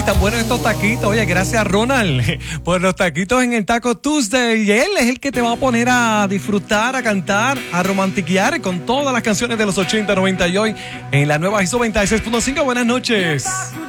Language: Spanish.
tan buenos estos taquitos. Oye, gracias Ronald por los taquitos en el Taco Tuesday. Y él es el que te va a poner a disfrutar, a cantar, a romantiquear con todas las canciones de los 80, 90 y hoy en la nueva ISO 96.5. Buenas noches.